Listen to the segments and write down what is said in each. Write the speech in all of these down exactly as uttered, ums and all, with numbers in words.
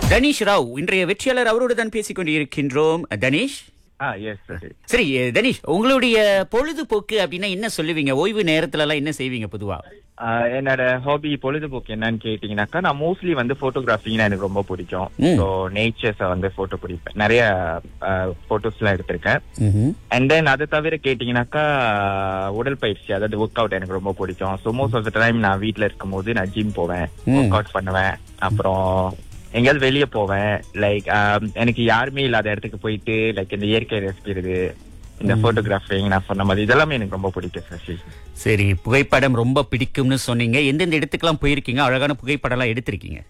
தனீஷ் ராவ் இன்றைய வெற்றியாளர் அவரோடு தான் பேசிக் கொண்டிருக்கின்றோம். தனீஷ், ஆ எஸ் சரி. சரி தனீஷ், உங்களுடைய பொழுதுபோக்கு அப்படின்னா என்ன சொல்லுவீங்க? ஓய்வு நேரத்துல எல்லாம் என்ன செய்வீங்க பொதுவா? என்னோட ஹாபி பொழுதுபோக்கு என்னன்னு கேட்டீங்கன்னாக்கா, நான் மோஸ்ட்லி வந்து போட்டோகிராஃபிங்னா எனக்கு ரொம்ப பிடிக்கும். ஸோ நேச்சர்ஸை வந்து போட்டோ பிடிப்பேன், நிறைய போட்டோஸ் எல்லாம் எடுத்திருக்கேன். அண்ட் தென் அதை தவிர கேட்டீங்கன்னாக்கா உடற்பயிற்சி, அதாவது ஒர்க் அவுட் எனக்கு ரொம்ப பிடிக்கும். So most of the time நான் வீட்டுல இருக்கும் போது நான் ஜிம் போவேன், ஒர்க் அவுட் பண்ணுவேன். அப்புறம் எங்கேயாவது வெளியே போவேன். லைக் எனக்கு யாருமே இல்லாத இடத்துக்கு போயிட்டு லைக் இந்த இயற்கை ரசிக்கிறது, இந்த போட்டோகிராஃபிங் நான் சொன்ன மாதிரி இதெல்லாமே எனக்கு ரொம்ப பிடிக்கும் சசி. சரி, புகைப்படம் ரொம்ப பிடிக்கும்னு சொன்னீங்க. எந்தெந்த இடத்துக்குலாம் போயிருக்கீங்க? அழகான புகைப்படம் எல்லாம் எடுத்திருக்கீங்க?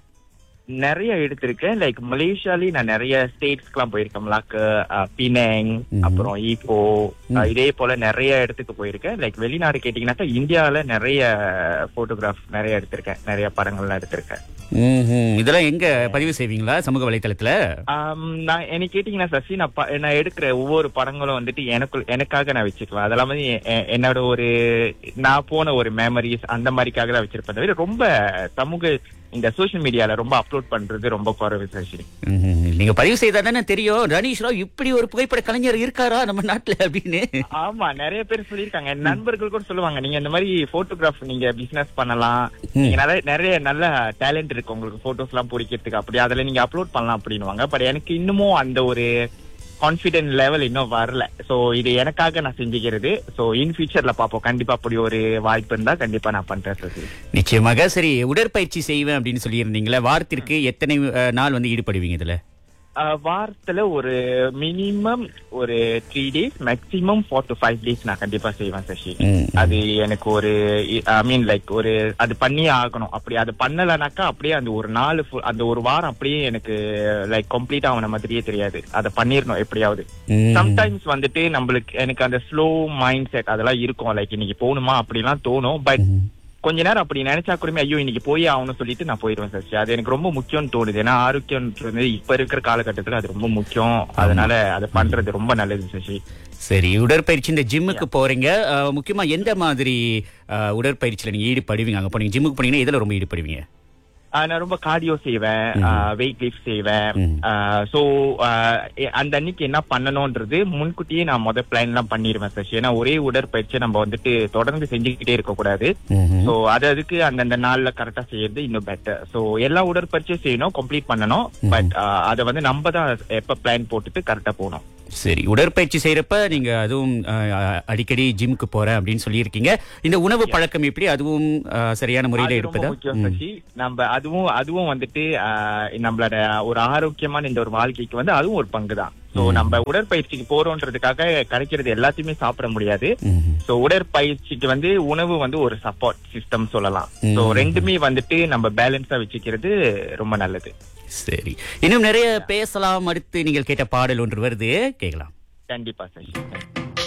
நிறைய எடுத்திருக்கேன். லைக் மலேசியாலயும் நான் நிறைய ஸ்டேட்ஸ்க்கு எல்லாம் போயிருக்கேன். மலாக்கு, பினாங், அப்புறம் ஈப்போ, இதே போல நிறைய இடத்துக்கு போயிருக்கேன். லைக் வெளிநாடு கேட்டீங்கன்னாக்கா இந்தியாவில நிறைய போட்டோகிராஃப் நிறைய எடுத்திருக்கேன், நிறைய படங்கள்லாம் எடுத்திருக்கேன். இதெல்லாம் எங்க பதிவு செய்வீங்களா சமூக வலைத்தளத்துல? நான் எனக்கு கேட்டீங்கன்னா சசி, நான் நான் எடுக்கிற ஒவ்வொரு படங்களும் வந்துட்டு எனக்கு எனக்காக நான் வச்சுக்குவேன். அதெல்லாம் வந்து என்னோட ஒரு நான் போன ஒரு மெமரிஸ் அந்த மாதிரிக்காக தான் வச்சிருப்பேன் தவிர ரொம்ப சமூக இந்த சோசியல் மீடியால ரொம்ப அப்லோட் பண்றது ரொம்ப குறைவு சசி. நீங்க பதிவு செய்தா தானே தெரியும் தனீஷ் ராவ் இப்படி ஒரு புகைப்பட கலைஞர் இருக்காரா நம்ம நாட்டுல அப்படின்னு. ஆமா, நிறைய பேர் சொல்லியிருக்காங்க. என் நண்பர்கள் கூட சொல்லுவாங்க, நீங்க இந்த மாதிரி போட்டோகிராஃப் நீங்க பிசினஸ் பண்ணலாம், நீங்க நிறைய நிறைய நல்ல டேலண்ட் இருக்கு உங்களுக்கு போட்டோஸ் எல்லாம் பிடிக்கிறதுக்கு, அப்படி அதுல நீங்க அப்லோட் பண்ணலாம் அப்படின்னுவாங்க. பட் எனக்கு இன்னமும் அந்த ஒரு கான்பிடன்ட் லெவல் இன்னும் வரல. சோ இது எனக்காக நான் செஞ்சுக்கிறது. சோ இன் ஃபியூச்சர்ல பாப்போம், கண்டிப்பா அப்படி ஒரு வாய்ப்பு இருந்தா கண்டிப்பா நான் பண்றேன் சார். நிச்சயமாக. சரி, உடற்பயிற்சி செய்வேன் அப்படின்னு சொல்லி இருந்தீங்களா? வாரத்திற்கு எத்தனை நாள் வந்து ஈடுபடுவீங்க இதுல? வாரத்துல ஒரு மினிமம் ஒரு three days maximum four to five days நான் கண்டிப்பா செய்வேன் சசி. அது எனக்கு ஒரு ஐ மீன் லைக் ஒரு அது பண்ணியே ஆகணும். அப்படி அது பண்ணலனாக்கா அப்படியே அந்த ஒரு நாலு அந்த ஒரு வாரம் அப்படியே எனக்கு லைக் கம்ப்ளீட் ஆன மாதிரியே தெரியாது. அதை பண்ணிடணும் எப்படியாவது. சம்டைம்ஸ் வந்துட்டு நம்மளுக்கு எனக்கு அந்த ஸ்லோ மைண்ட் செட் அதெல்லாம் இருக்கும். லைக் இன்னைக்கு போகணுமா அப்படிலாம் தோணும். பட் கொஞ்ச நேரம் அப்படி நினைச்சா கூடமே ஐயோ இன்னைக்கு போய் ஆகணும்னு சொல்லிட்டு நான் போயிடுவேன் சசி. அது எனக்கு ரொம்ப முக்கியம்னு தோணுது. ஏன்னா ஆரோக்கியம்ன்றது இப்ப இருக்கிற காலகட்டத்துல அது ரொம்ப முக்கியம். அதனால அதை பண்றது ரொம்ப நல்லது சசி. சரி, உடற்பயிற்சி இந்த ஜிம்முக்கு போறீங்க, முக்கியமா எந்த மாதிரி உடற்பயிற்சியில நீங்க ஈடுபடுவீங்க? அங்க போனீங்க ஜிம்முக்கு போனீங்கன்னா இதுல ரொம்ப ஈடுபடுவீங்க? நான் ரொம்ப கார்டியோ செய்வேன், வெயிட் லிஃப்ட் செய்வேன். சோ அந்த அன்னைக்கு என்ன பண்ணணும்ன்றது முன்கூட்டியே நான் முத பிளான் எல்லாம் பண்ணிடுவேன் சசி. ஏன்னா ஒரே உடற்பயிற்சி நம்ம வந்துட்டு தொடர்ந்து செஞ்சுக்கிட்டே இருக்க கூடாது. சோ அது அதுக்கு அந்தந்த நாள்ல கரெக்டா செய்யறது இன்னும் பெட்டர். சோ எல்லா உடற்பயிற்சியும் செய்யணும், கம்ப்ளீட் பண்ணணும். பட் அதை வந்து நம்ம தான் எப்ப பிளான் போட்டுட்டு கரெக்டா போகணும். சரி, உடற்பயிற்சி செய்யறப்ப நீங்க அதுவும் அடிக்கடி ஜிம்முக்கு போறேன் அப்படின்னு சொல்லி இருக்கீங்க. இந்த உணவு பழக்கம் எப்படி, அதுவும் சரியான முறையில இருப்பதா? நம்ம அதுவும் அதுவும் வந்துட்டு நம்மளோட ஒரு ஆரோக்கியமான இந்த ஒரு வாழ்க்கைக்கு வந்து அதுவும் ஒரு பங்கு தான். சோ நம்ம உடற்பயிற்சிக்கு போறோம்ன்றதுக்காக கிடைக்கிறது எல்லாத்தையுமே சாப்பிட முடியாது. சோ உடற்பயிற்சிக்கு வந்து உணவு வந்து ஒரு சப்போர்ட் சிஸ்டம் சொல்லலாம். சோ ரெண்டுமே வந்துட்டு நம்ம பேலன்ஸா வச்சுக்கிறது ரொம்ப நல்லது. சரி, இன்னும் நிறைய பேசலாம். அடுத்து நீங்கள் கேட்ட பாடல் ஒன்று வருது, கேட்கலாம். கண்டிப்பா சார்.